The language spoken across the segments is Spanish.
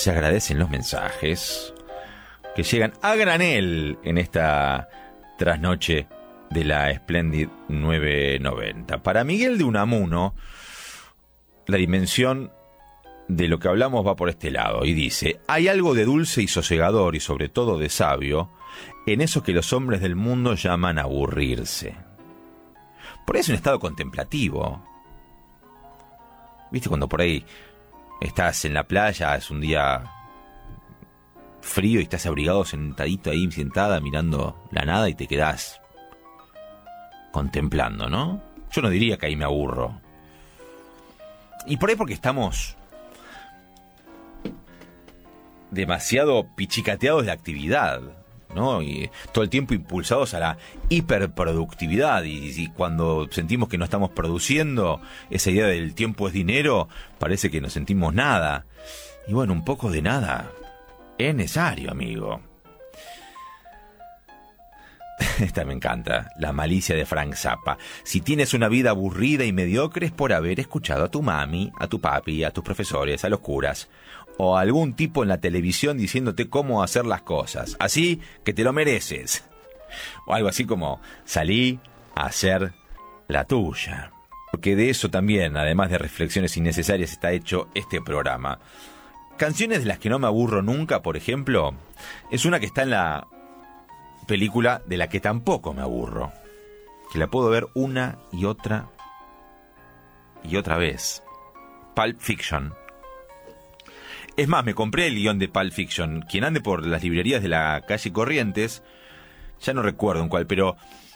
se agradecen los mensajes que llegan a granel en esta trasnoche de la Splendid 990. Para Miguel de Unamuno, la dimensión de lo que hablamos va por este lado y dice: hay algo de dulce y sosegador y sobre todo de sabio en eso que los hombres del mundo llaman aburrirse. Por ahí es un estado contemplativo. ¿Viste cuando por ahí estás en la playa, es un día frío y estás abrigado sentadito ahí, sentada, mirando la nada y te quedás contemplando, ¿no? Yo no diría que ahí me aburro. Y por ahí porque estamos demasiado pichicateados de actividad, ¿no? Y todo el tiempo impulsados a la hiperproductividad, y cuando sentimos que no estamos produciendo, esa idea del tiempo es dinero, parece que no sentimos nada. Y bueno, un poco de nada es necesario, amigo. Esta me encanta, la malicia de Frank Zappa. Si tienes una vida aburrida y mediocre es por haber escuchado a tu mami, a tu papi, a tus profesores, a los curas o a algún tipo en la televisión diciéndote cómo hacer las cosas. Así que te lo mereces. O algo así como: salí a hacer la tuya. Porque de eso también, además de reflexiones innecesarias, está hecho este programa. Canciones de las que no me aburro nunca, por ejemplo, es una que está en la película de la que tampoco me aburro, que la puedo ver una y otra vez. Pulp Fiction. Es más, me compré el guión de Pulp Fiction. Quien ande por las librerías de la calle Corrientes, ya no recuerdo en cuál, pero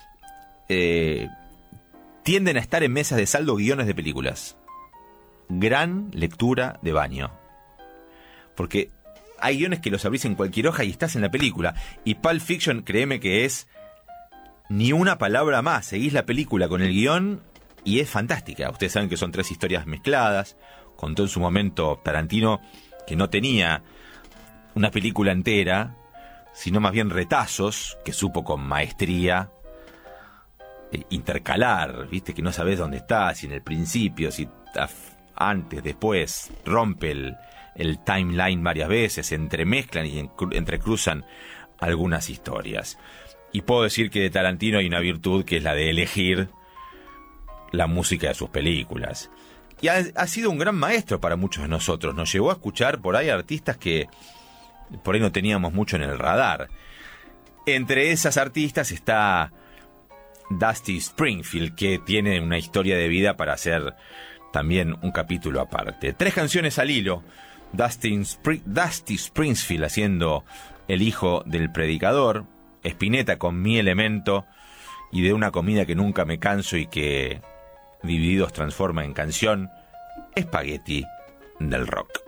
tienden a estar en mesas de saldo guiones de películas. Gran lectura de baño, porque hay guiones que los abrís en cualquier hoja y estás en la película. Y Pulp Fiction, créeme que es ni una palabra más. Seguís la película con el guión y es fantástica. Ustedes saben que son 3 historias mezcladas. Contó en su momento Tarantino que no tenía una película entera, sino más bien retazos que supo con maestría intercalar. Viste que no sabés dónde está, si en el principio, si antes, después, rompe el timeline varias veces, se entremezclan y entrecruzan algunas historias. Y puedo decir que de Tarantino hay una virtud que es la de elegir la música de sus películas. Y ha sido un gran maestro para muchos de nosotros. Nos llevó a escuchar por ahí artistas que por ahí no teníamos mucho en el radar. Entre esas artistas está Dusty Springfield, que tiene una historia de vida para hacer también un capítulo aparte. 3 canciones al hilo. Dusty Springfield haciendo El hijo del predicador, Spinetta con Mi elemento, y de una comida que nunca me canso y que divididos transforma en canción, Spaghetti del rock.